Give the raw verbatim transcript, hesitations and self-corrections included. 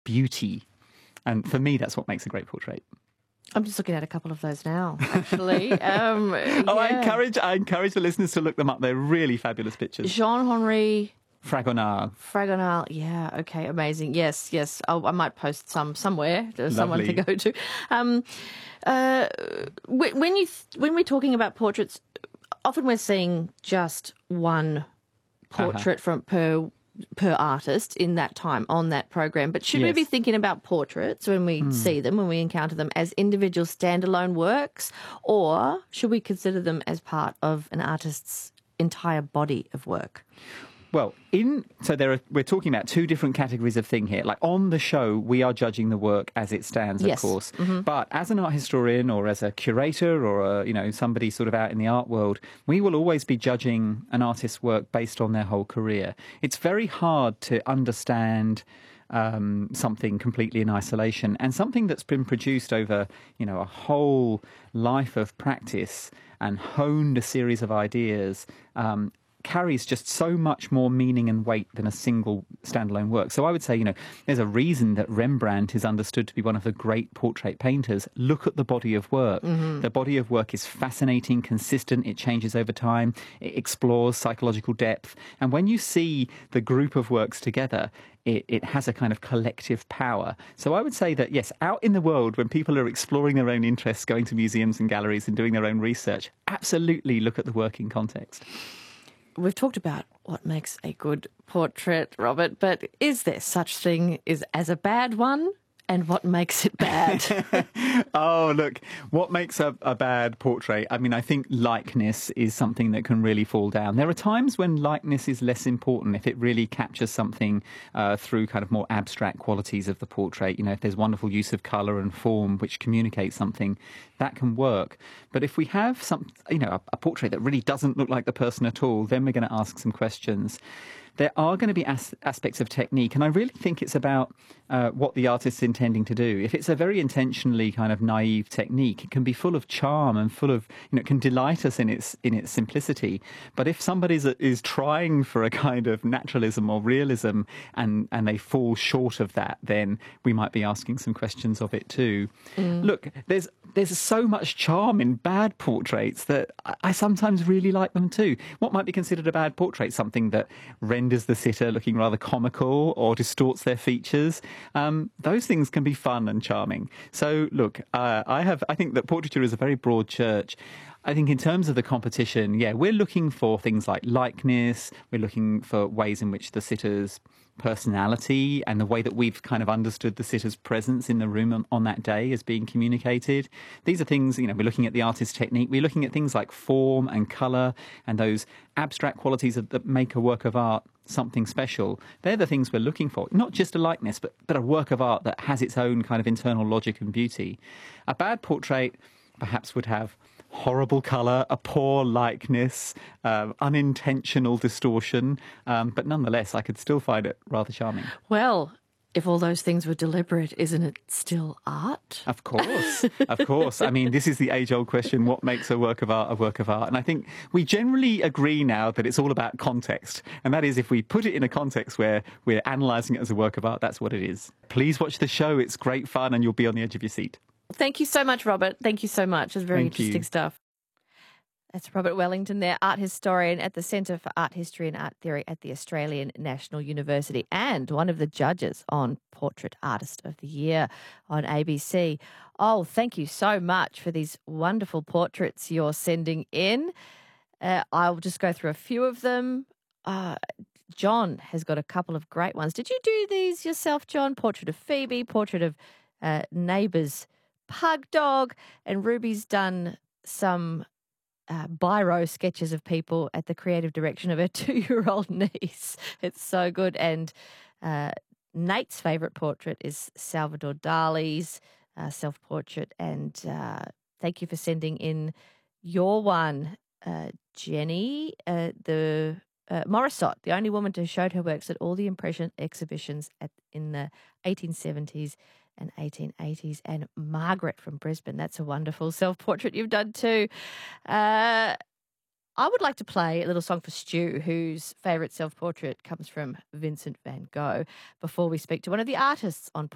beauty. And for me, that's what makes a great portrait. I'm just looking at a couple of those now, actually. um, oh, yeah. I encourage I encourage the listeners to look them up. They're really fabulous pictures. Jean-Henri Fragonard. Fragonard, yeah, okay, amazing. Yes, yes, I'll, I might post some somewhere, there's someone to go to. Um, uh, when you th- when we're talking about portraits, often we're seeing just one portrait uh-huh. from per per artist in that time on that program. But should yes. we be thinking about portraits when we mm. see them, when we encounter them, as individual standalone works, or should we consider them as part of an artist's entire body of work? Well, in so there are, we're talking about two different categories of thing here. Like on the show, we are judging the work as it stands, yes. of course. Mm-hmm. But as an art historian or as a curator or a, you know somebody sort of out in the art world, we will always be judging an artist's work based on their whole career. It's very hard to understand um, something completely in isolation, and something that's been produced over you know a whole life of practice and honed a series of ideas. Um, carries just so much more meaning and weight than a single standalone work. So I would say, you know, there's a reason that Rembrandt is understood to be one of the great portrait painters. Look at the body of work. Mm-hmm. The body of work is fascinating, consistent, it changes over time, it explores psychological depth. And when you see the group of works together, It, it has a kind of collective power. So I would say that, yes, out in the world, when people are exploring their own interests, going to museums and galleries and doing their own research, absolutely look at the work in context. We've talked about what makes a good portrait, Robert, but is there such thing as, as a bad one? And what makes it bad? Oh, look, what makes a, a bad portrait? I mean, I think likeness is something that can really fall down. There are times when likeness is less important if it really captures something uh, through kind of more abstract qualities of the portrait. You know, if there's wonderful use of colour and form which communicates something, that can work. But if we have some, you know, a, a portrait that really doesn't look like the person at all, then we're going to ask some questions. There are going to be as- aspects of technique, and I really think it's about uh, what the artist's intending to do. If it's a very intentionally kind of naive technique, it can be full of charm and full of, you know, it can delight us in its in its simplicity. But if somebody is trying for a kind of naturalism or realism and, and they fall short of that, then we might be asking some questions of it too. Mm. Look, there's there's so much charm in bad portraits that I, I sometimes really like them too. What might be considered a bad portrait? Something that renders the sitter looking rather comical or distorts their features. Um, those things can be fun and charming. So, look, uh, I have. I think that portraiture is a very broad church. I think in terms of the competition, yeah, we're looking for things like likeness. We're looking for ways in which the sitter's personality and the way that we've kind of understood the sitter's presence in the room on, on that day is being communicated. These are things, you know, we're looking at the artist's technique. We're looking at things like form and colour and those abstract qualities that, that make a work of art something special. They're the things we're looking for. Not just a likeness, but, but a work of art that has its own kind of internal logic and beauty. A bad portrait perhaps would have horrible colour, a poor likeness, uh, unintentional distortion, um, but nonetheless, I could still find it rather charming. Well, if all those things were deliberate, isn't it still art? Of course, of course. I mean, this is the age-old question, what makes a work of art a work of art? And I think we generally agree now that it's all about context. And that is, if we put it in a context where we're analysing it as a work of art, that's what it is. Please watch the show. It's great fun and you'll be on the edge of your seat. Thank you so much, Robert. Thank you so much. It's very Thank interesting you. stuff. That's Robert Wellington there, art historian at the Centre for Art History and Art Theory at the Australian National University and one of the judges on Portrait Artist of the Year on A B C. Oh, thank you so much for these wonderful portraits you're sending in. Uh, I'll just go through a few of them. Uh, John has got a couple of great ones. Did you do these yourself, John? Portrait of Phoebe, portrait of uh, neighbour's pug dog, and Ruby's done some uh, biro sketches of people at the creative direction of her two-year-old niece. It's so good. And uh, Nate's favourite portrait is Salvador Dali's uh, self-portrait. And uh, thank you for sending in your one, uh, Jenny, uh, the uh, Morisot, the only woman to have showed her works at all the Impression exhibitions at, in the eighteen seventies and eighteen eighties, and Margaret from Brisbane. That's a wonderful self-portrait you've done too. Uh, I would like to play a little song for Stu, whose favourite self-portrait comes from Vincent van Gogh, before we speak to one of the artists on